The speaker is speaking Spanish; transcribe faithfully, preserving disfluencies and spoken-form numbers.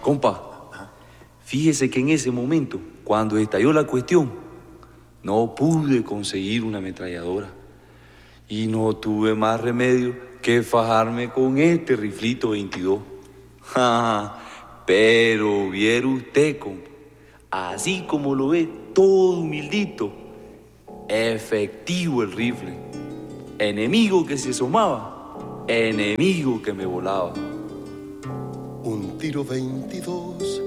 Compa, fíjese que en ese momento, cuando estalló la cuestión, no pude conseguir una ametralladora. Y no tuve más remedio que fajarme con este riflito veintidós. Pero viera usted, compa, así como lo ve, todo humildito, efectivo el rifle. Enemigo que se asomaba, enemigo que me volaba. Un tiro veintidós